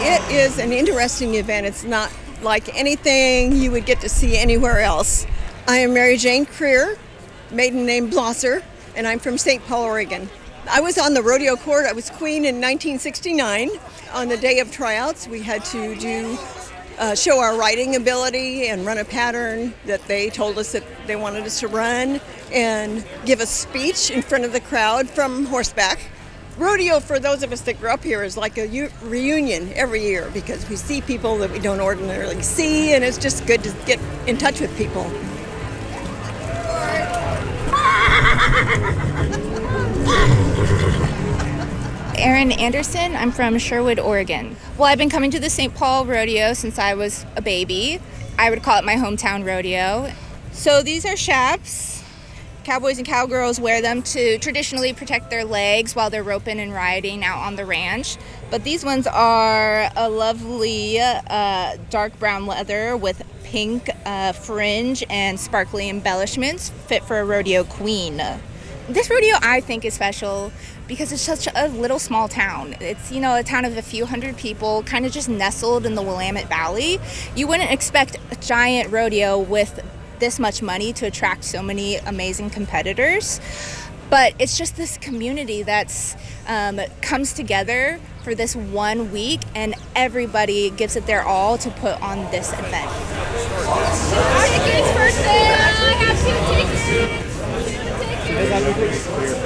It is an interesting event. It's not like anything you would get to see anywhere else. I am Mary Jane Creer, maiden name Blosser, and I'm from St. Paul, Oregon. I was on the rodeo court. I was queen in 1969. On the day of tryouts, we had to show our riding ability and run a pattern that they told us that they wanted us to run and give a speech in front of the crowd from horseback. Rodeo, for those of us that grew up here, is like a reunion every year because we see people that we don't ordinarily see, and it's just good to get in touch with people. Erin Anderson. I'm from Sherwood, Oregon. Well, I've been coming to the St. Paul Rodeo since I was a baby. I would call it my hometown rodeo. So these are chaps. Cowboys and cowgirls wear them to traditionally protect their legs while they're roping and riding out on the ranch. But these ones are a lovely dark brown leather with pink fringe and sparkly embellishments, fit for a rodeo queen. This rodeo, I think, is special because it's such a little small town. It's, a town of a few hundred people, kind of just nestled in the Willamette Valley. You wouldn't expect a giant rodeo with this much money to attract so many amazing competitors. But it's just this community that's comes together for this 1 week, and everybody gives it their all to put on this event. Tickets for sale. I have 2 tickets.